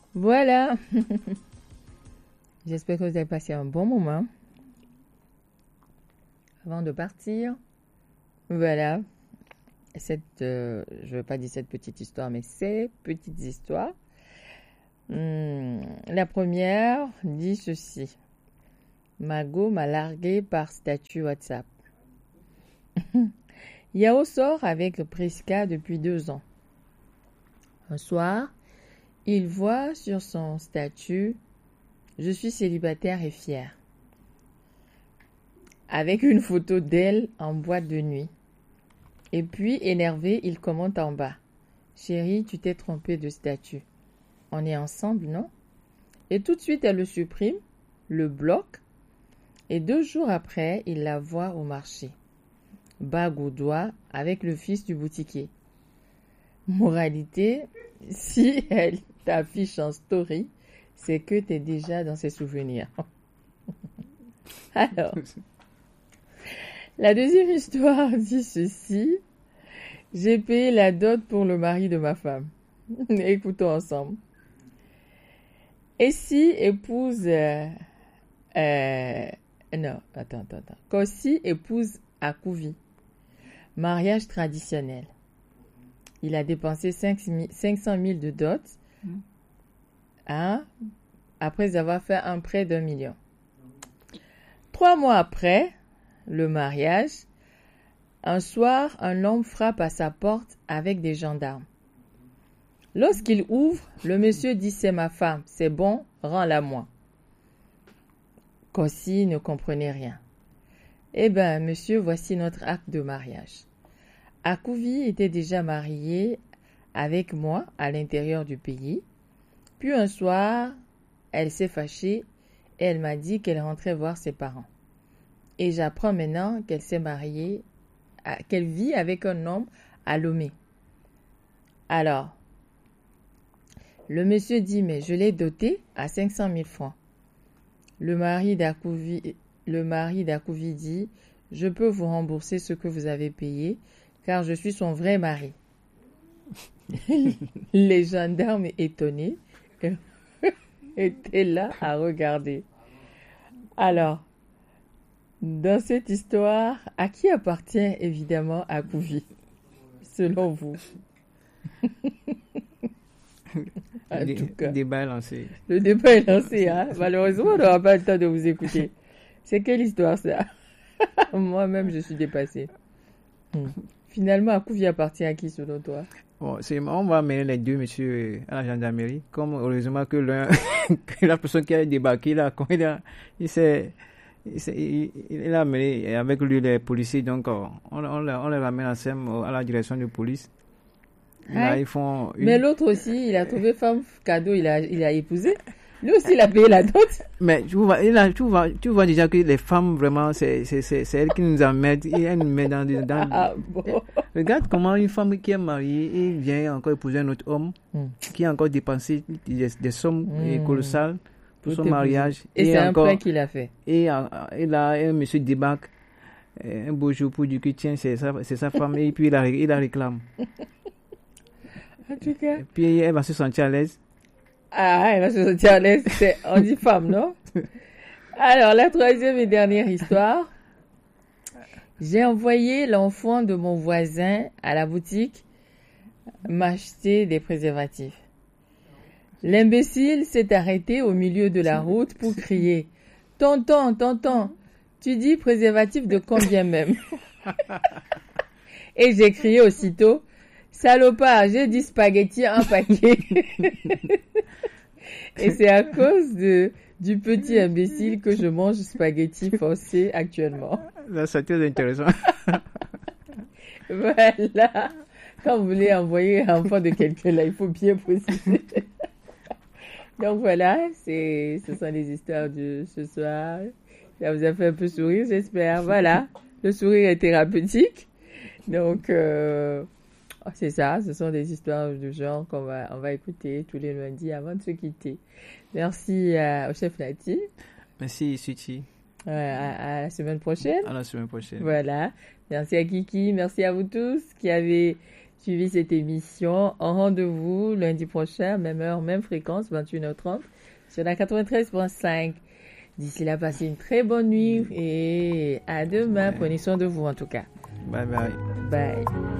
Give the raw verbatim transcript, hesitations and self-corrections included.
Voilà. J'espère que vous avez passé un bon moment. Avant de partir, voilà. Cette, euh, je ne veux pas dire cette petite histoire, mais ces petites histoires. Hum, la première dit ceci. Mago m'a largué par statut WhatsApp. Yao sort avec Priska depuis deux ans. Un soir, il voit sur son statut « Je suis célibataire et fier » avec une photo d'elle en boîte de nuit. Et puis, énervé, il commente en bas « Chérie, tu t'es trompé de statut. On est ensemble, non ?» Et tout de suite, elle le supprime, le bloque, et deux jours après, il la voit au marché. Bague au doigt avec le fils du boutiquier. Moralité, si elle t'affiche en story, c'est que tu es déjà dans ses souvenirs. Alors, la deuxième histoire dit ceci. J'ai payé la dot pour le mari de ma femme. Écoutons ensemble. Et si épouse... Euh, euh, non, attends, attends, attends. Kossi épouse Akouvi. Mariage traditionnel. Il a dépensé cinq cent mille de dot hein, après avoir fait un prêt d'un million. Trois mois après le mariage, un soir, un homme frappe à sa porte avec des gendarmes. Lorsqu'il ouvre, le monsieur dit « C'est ma femme, c'est bon, rends-la moi ». Kossi ne comprenait rien. « Eh bien, monsieur, voici notre acte de mariage. » Akouvi était déjà mariée avec moi à l'intérieur du pays. Puis un soir, elle s'est fâchée et elle m'a dit qu'elle rentrait voir ses parents. Et j'apprends maintenant qu'elle s'est mariée, qu'elle vit avec un homme à Lomé. Alors, le monsieur dit, mais je l'ai doté à cinq cent mille francs. Le mari d'Akouvi, le mari d'Akouvi dit, je peux vous rembourser ce que vous avez payé, car je suis son vrai mari. Les gendarmes étonnés étaient là à regarder. Alors, dans cette histoire, à qui appartient évidemment Akouvi, selon vous? En Le tout cas, débat est lancé. Le débat est lancé, hein? Malheureusement, on n'aura pas le temps de vous écouter. C'est quelle histoire ça? Moi-même, je suis dépassée. Hmm. Finalement, Akouvi appartient à qui selon toi? Bon, c'est, on va amener les deux messieurs à la gendarmerie. Comme heureusement que, l'un, que la personne qui a débarqué là, quand il, a, il, s'est, il, s'est, il, il a amené avec lui les policiers. Donc, on, on, on les ramène ensemble à la direction de police. Là, ils font une... Mais l'autre aussi, il a trouvé femme cadeau, il a, il a épousé. Lui aussi, il a payé la dot. Mais tu vois, il a, tu vois, tu vois déjà que les femmes, vraiment, c'est, c'est, c'est, c'est elles qui nous amènent, elles nous mettent dans, dans ah, bon. Regarde comment une femme qui est mariée et vient encore épouser un autre homme mm. qui a encore dépensé des, des sommes mm. colossales pour Tout son mariage. Et, et c'est encore, un prêt qu'il a fait. Et, et là, un monsieur débarque un beau jour pour dire que tiens, c'est sa, c'est sa femme et puis il la, il la réclame. En tout cas. Et puis elle va se sentir à l'aise. Ah, elle va se sentir à l'aise. C'est, on dit femme, non? Alors, la troisième et dernière histoire. J'ai envoyé l'enfant de mon voisin à la boutique m'acheter des préservatifs. L'imbécile s'est arrêté au milieu de la route pour crier « Tonton, tonton, tu dis préservatif de combien même ?» Et j'ai crié aussitôt « Salopard, j'ai dit spaghetti un paquet !» Et c'est à cause de, du petit imbécile que je mange spaghetti forcé actuellement. Là, c'est très intéressant. Voilà. Quand vous voulez envoyer un enfant de quelqu'un là, il faut bien préciser. Donc voilà, c'est, ce sont les histoires de ce soir. Ça vous a fait un peu sourire, j'espère. Voilà, le sourire est thérapeutique. Donc, euh, c'est ça, ce sont des histoires de genre qu'on va, on va écouter tous les lundis avant de se quitter. Merci à, au chef Nati. Merci, Suchi. Euh, à, à la semaine prochaine. À la semaine prochaine. Voilà. Merci à Kiki, merci à vous tous qui avez suivi cette émission. En rendez-vous lundi prochain, même heure, même fréquence, vingt et une heures trente, sur la quatre-vingt-treize virgule cinq. D'ici là, passez une très bonne nuit et à demain. Prenez soin de vous en tout cas. Bye bye. Bye.